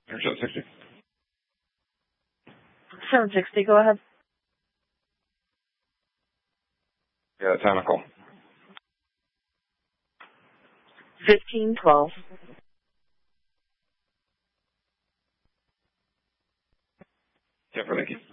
760. 760, go ahead. Yeah, time to call. 1512. Yeah, thank you.